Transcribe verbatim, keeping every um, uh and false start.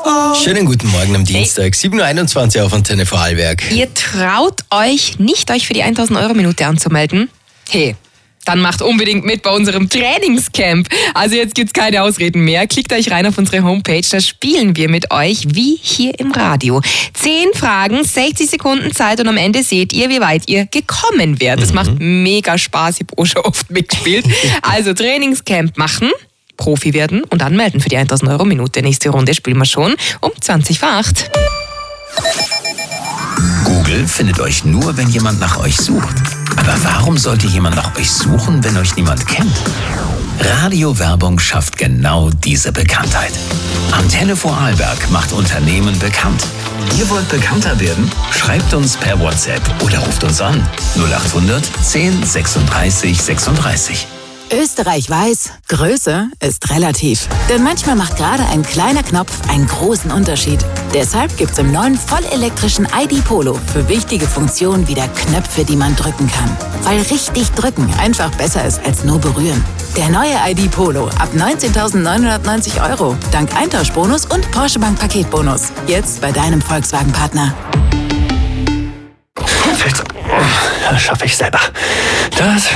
Schönen guten Morgen am Dienstag, sieben Uhr einundzwanzig auf Antenne Vorarlberg. Ihr traut euch nicht, euch für die tausend Euro Minute anzumelden? Hey, dann macht unbedingt mit bei unserem Trainingscamp. Also jetzt gibt's keine Ausreden mehr. Klickt euch rein auf unsere Homepage, da spielen wir mit euch wie hier im Radio. Zehn Fragen, sechzig Sekunden Zeit und am Ende seht ihr, wie weit ihr gekommen wärt. Das mhm. macht mega Spaß, ich habe auch schon oft mitgespielt. Also Trainingscamp machen, Profi werden und anmelden für die tausend Euro Minute. Nächste Runde spielen wir schon um zwanzig vor acht. Google findet euch nur, wenn jemand nach euch sucht. Aber warum sollte jemand nach euch suchen, wenn euch niemand kennt? Radiowerbung schafft genau diese Bekanntheit. Antenne Vorarlberg macht Unternehmen bekannt. Ihr wollt bekannter werden? Schreibt uns per WhatsApp oder ruft uns an. null acht hundert zehn sechsunddreißig sechsunddreißig. Österreich weiß, Größe ist relativ. Denn manchmal macht gerade ein kleiner Knopf einen großen Unterschied. Deshalb gibt's im neuen vollelektrischen I D Polo für wichtige Funktionen wieder Knöpfe, die man drücken kann. Weil richtig drücken einfach besser ist als nur berühren. Der neue I D Polo ab neunzehntausendneunhundertneunzig Euro. Dank Eintauschbonus und Porsche Bank Paketbonus. Jetzt bei deinem Volkswagen-Partner. Das schaffe ich selber. Das